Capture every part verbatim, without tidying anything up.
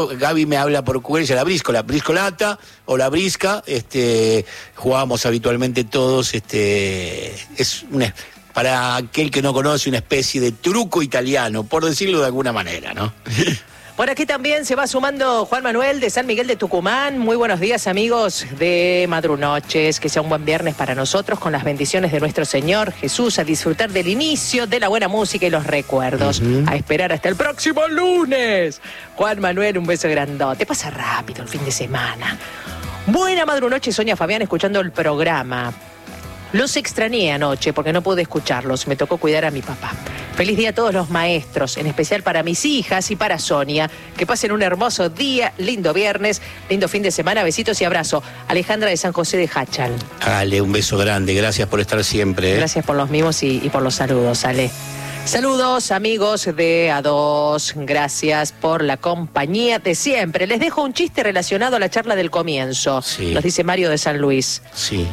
Gaby me habla por cuerda, la bríscola, briscolata o la brisca, este, jugábamos habitualmente todos, este, es una, para aquel que no conoce, una especie de truco italiano, por decirlo de alguna manera, ¿no? Por aquí también se va sumando Juan Manuel de San Miguel de Tucumán. Muy buenos días, amigos de Madrunoches. Que sea un buen viernes para nosotros con las bendiciones de nuestro Señor Jesús, a disfrutar del inicio, de la buena música y los recuerdos. Uh-huh. A esperar hasta el próximo lunes. Juan Manuel, un beso grandote. Pasa rápido el fin de semana. Buena Madrunoche, Sonia Fabián, escuchando el programa. Los extrañé anoche porque no pude escucharlos. Me tocó cuidar a mi papá. Feliz día a todos los maestros, en especial para mis hijas y para Sonia. Que pasen un hermoso día, lindo viernes, lindo fin de semana. Besitos y abrazo. Alejandra de San José de Hachal. Ale, un beso grande. Gracias por estar siempre. ¿eh? Gracias por los mimos y, y por los saludos, Ale. Saludos, amigos de A dos. Gracias por la compañía de siempre. Les dejo un chiste relacionado a la charla del comienzo. Sí. Nos dice Mario de San Luis. Sí.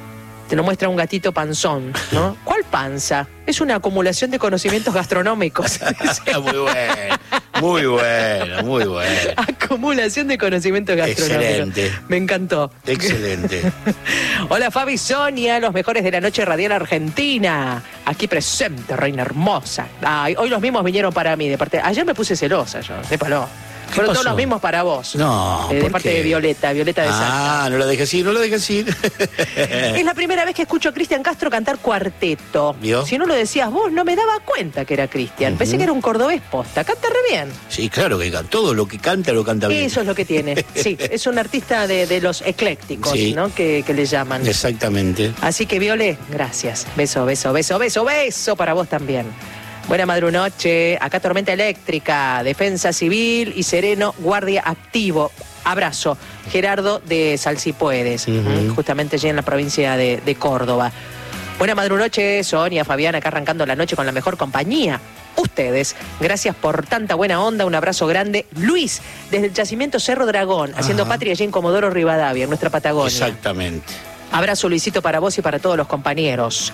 Te lo muestra un gatito panzón, ¿no? ¿Cuál panza? Es una acumulación de conocimientos gastronómicos. Muy bueno, muy bueno, muy bueno. Acumulación de conocimientos gastronómicos. Excelente. Me encantó. Excelente. Hola, Fabi, Sonia, los mejores de la noche radial argentina. Aquí presente, reina hermosa. Ay, hoy los mismos vinieron para mí. De parte. Ayer me puse celosa yo, de palo. Fueron todos los mismos para vos. No, eh, De parte qué? de Violeta, Violeta de Salta. Ah, no la dejes ir, no la dejes ir. Es la primera vez que escucho a Cristian Castro cantar cuarteto. ¿Vio? Si no lo decías vos, no me daba cuenta que era Cristian. Uh-huh. Pensé que era un cordobés posta. Canta re bien. Sí, claro que canta. Todo lo que canta lo canta bien. Eso es lo que tiene. Sí, es un artista de, de los eclécticos, sí, ¿no? Que, que le llaman. Exactamente. Así que, Viole, gracias. Beso, beso, beso, beso, beso para vos también. Buena madrunoche, acá tormenta eléctrica, defensa civil y sereno, guardia activo. Abrazo, Gerardo de Salsipuedes, uh-huh. justamente allí en la provincia de, de Córdoba. Buena madrunoche, Sonia, Fabiana, acá arrancando la noche con la mejor compañía. Ustedes, gracias por tanta buena onda, un abrazo grande. Luis, desde el yacimiento Cerro Dragón, uh-huh. haciendo patria allí en Comodoro Rivadavia, en nuestra Patagonia. Exactamente. Abrazo, Luisito, para vos y para todos los compañeros.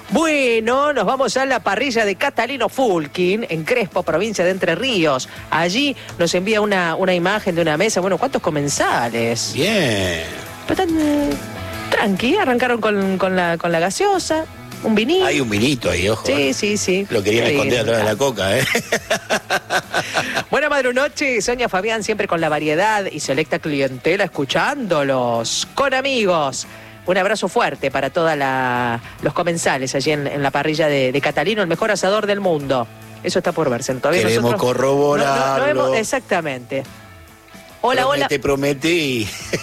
Bueno, nos vamos a la parrilla de Catalino Fulkin, en Crespo, provincia de Entre Ríos. Allí nos envía una, una imagen de una mesa. Bueno, ¿cuántos comensales? Bien. Pero tan tranqui, arrancaron con, con, la, con la gaseosa, un vinito. Hay un vinito ahí, ojo. Sí, eh. sí, sí. Lo querían sí, esconder atrás de la coca, ¿eh? Buena madrunoche, Sonia Fabián, siempre con la variedad y selecta clientela, escuchándolos con amigos. Un abrazo fuerte para todos los comensales allí en, en la parrilla de, de Catalino, el mejor asador del mundo. Eso está por verse. Todavía Queremos nosotros corroborarlo. No, no, no hemos, exactamente. Hola, promete, hola. Te prometí.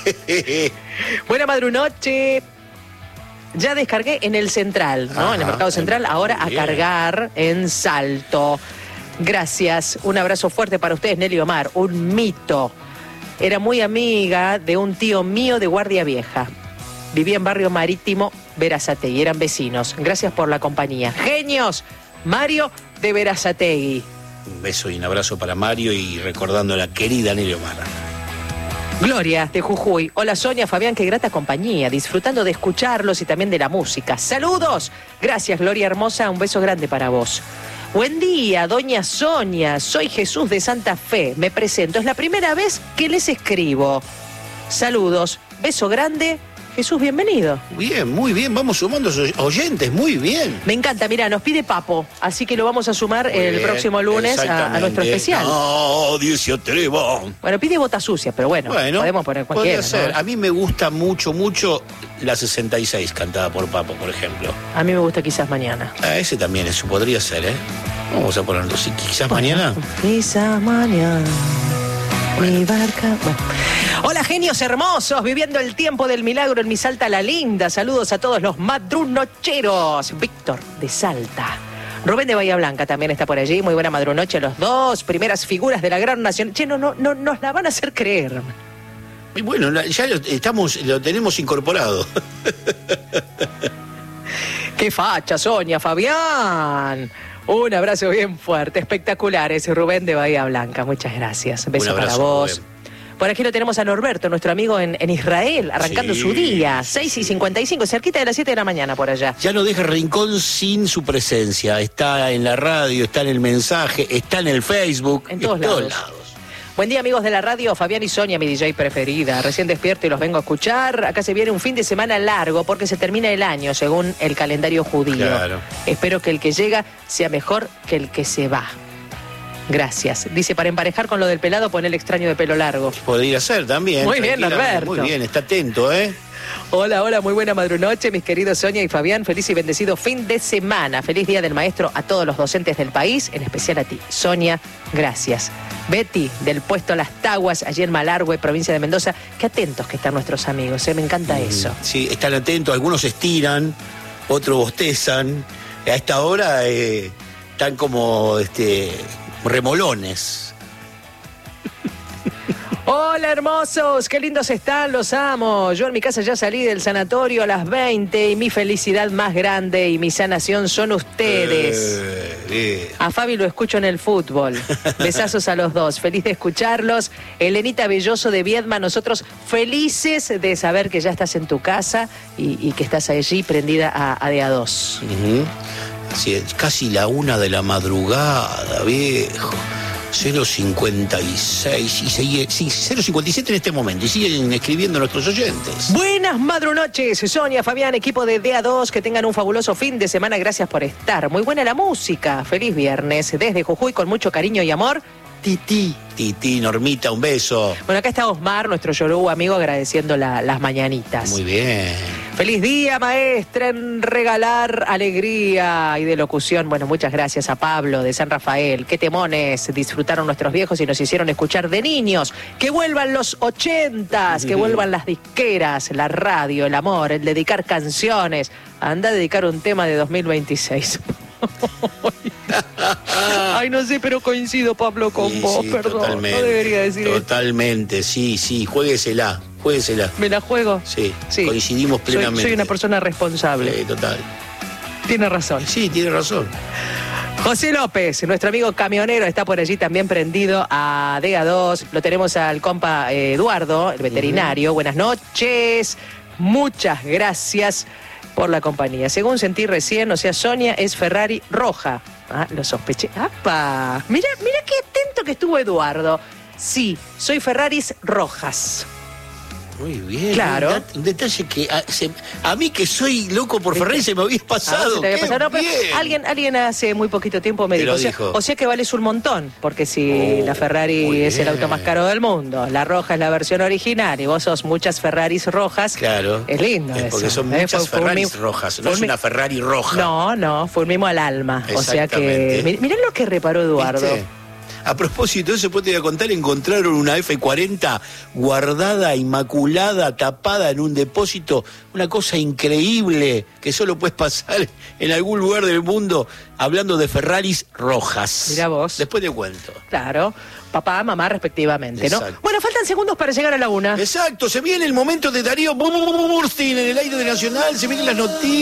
Buena madrunoche. Ya descargué en el Central, ¿no? Ajá, en el Mercado Central. Ahora a cargar en Salto. Gracias. Un abrazo fuerte para ustedes, Nelly Omar. Un mito. Era muy amiga de un tío mío de Guardia Vieja. Vivía en Barrio Marítimo, Berazategui. Eran vecinos. Gracias por la compañía. Genios. Mario de Berazategui. Un beso y un abrazo para Mario y recordando a la querida Nelly Omar. Gloria de Jujuy. Hola, Sonia, Fabián, qué grata compañía. Disfrutando de escucharlos y también de la música. ¡Saludos! Gracias, Gloria hermosa. Un beso grande para vos. Buen día, doña Sonia. Soy Jesús de Santa Fe. Me presento. Es la primera vez que les escribo. Saludos. Beso grande. Jesús, bienvenido. Bien, muy bien, vamos sumando oyentes, muy bien. Me encanta, mira, nos pide Papo, así que lo vamos a sumar muy el bien, próximo lunes a, a nuestro especial. No, Dios se atrevo. Bueno, pide Bota Sucia, pero bueno, bueno podemos poner cualquiera. Puede ser. ¿No? A mí me gusta mucho, mucho la sesenta y seis cantada por Papo, por ejemplo. A mí me gusta Quizás Mañana. Ah, ese también, eso podría ser, ¿eh? Vamos a ponerlo, sí, Quizás bueno, Mañana. Quizás Mañana. Bueno. Mi barca. Bueno. Hola, genios hermosos, viviendo el tiempo del milagro en mi Salta la Linda. Saludos a todos los madrunocheros. Víctor de Salta. Rubén de Bahía Blanca también está por allí. Muy buena madrunoche a los dos. Primeras figuras de la gran nación. Che, no, no, no nos la van a hacer creer. Y bueno, ya lo, estamos, lo tenemos incorporado. ¡Qué facha, Sonia, Fabián! Un abrazo bien fuerte, espectacular ese Rubén de Bahía Blanca. Muchas gracias. Beso abrazo, para vos. Rubén. Por aquí lo tenemos a Norberto, nuestro amigo en, en Israel, arrancando sí, su día. seis y cincuenta y cinco, cerquita de las siete de la mañana por allá. Ya no deja Rincón sin su presencia. Está en la radio, está en el mensaje, está en el Facebook. En todos, en lados. todos lados. Buen día, amigos de la radio. Fabián y Sonia, mi D J preferida. Recién despierto y los vengo a escuchar. Acá se viene un fin de semana largo porque se termina el año según el calendario judío. Claro. Espero que el que llega sea mejor que el que se va. Gracias. Dice, para emparejar con lo del pelado, pon el extraño de pelo largo. Podría ser también. Muy bien, Alberto. Muy bien, está atento, ¿eh? Hola, hola, muy buena madrunoche, mis queridos Sonia y Fabián. Feliz y bendecido fin de semana. Feliz Día del Maestro a todos los docentes del país, en especial a ti, Sonia. Gracias. Betty, del puesto Las Taguas, allí en Malargüe, provincia de Mendoza. Qué atentos que están nuestros amigos, ¿eh? Me encanta eso. Sí, están atentos. Algunos estiran, otros bostezan. A esta hora eh, están como este, remolones. Hola, hermosos, qué lindos están, los amo. Yo en mi casa ya salí del sanatorio a las veinte y mi felicidad más grande y mi sanación son ustedes. Eh, bien. A Fabi lo escucho en el fútbol. Besazos a los dos, feliz de escucharlos. Elenita Belloso de Viedma, nosotros felices de saber que ya estás en tu casa y, y que estás allí prendida a, a de a dos. Uh-huh. Así es, casi la una de la madrugada, viejo. cero cincuenta y seis y sigue, sí, cero cincuenta y siete en este momento y siguen escribiendo nuestros oyentes. Buenas madrunoches, Sonia, Fabián, equipo de D A dos, que tengan un fabuloso fin de semana, gracias por estar. Muy buena la música, feliz viernes, desde Jujuy con mucho cariño y amor, Titi. Titi, Normita, un beso. Bueno, acá está Osmar, nuestro Yorú amigo, agradeciendo la, las mañanitas. Muy bien. Feliz día, maestra, en regalar alegría y de locución. Bueno, muchas gracias a Pablo de San Rafael. Qué temones disfrutaron nuestros viejos y nos hicieron escuchar de niños. Que vuelvan los ochentas, que vuelvan las disqueras, la radio, el amor, el dedicar canciones. Anda a dedicar un tema de dos mil veintiséis. Ay, no sé, pero coincido, Pablo, con sí, vos, sí, perdón. Totalmente, no debería decir Totalmente, esto. sí, sí, juéguesela, juéguesela. ¿Me la juego? Sí, sí. Coincidimos plenamente. Soy, soy una persona responsable. Sí, total. Tiene razón. Sí, tiene razón. José López, nuestro amigo camionero, está por allí también prendido a D A dos. Lo tenemos al compa eh, Eduardo, el veterinario. Uh-huh. Buenas noches. Muchas gracias por la compañía. Según sentí recién, o sea, Sonia es Ferrari roja. Ah, lo sospeché. ¡Apa! Mira, mira qué atento que estuvo Eduardo. Sí, soy Ferraris rojas. Muy bien. Claro. Un, dat- un detalle que a, se, a mí que soy loco por Ferrari se me había pasado. Ah, te había ¡Qué pasado. No, pero bien! alguien, alguien hace muy poquito tiempo me Te dijo, lo o sea, dijo. o sea que vales un montón, porque si Oh, la Ferrari muy es el bien. auto más caro del mundo, la roja es la versión original y vos sos muchas Ferraris rojas. Claro. Es lindo Es eso. porque son ¿eh? muchas Fue- fue un Ferraris mimo- rojas. No fue es un mi- una Ferrari roja. No, no, fue un mimo al alma. O sea que. Exactamente. mir- Mirá lo que reparó Eduardo. ¿Viste? A propósito, eso después te voy a contar, encontraron una F cuarenta guardada, inmaculada, tapada en un depósito, una cosa increíble que solo puedes pasar en algún lugar del mundo hablando de Ferraris rojas. Mirá vos. Después te cuento. Claro, papá, mamá respectivamente, ¿no? Exacto. Bueno, faltan segundos para llegar a la una. Exacto, se viene el momento de Darío Burstein en el aire de Nacional, se vienen las noticias.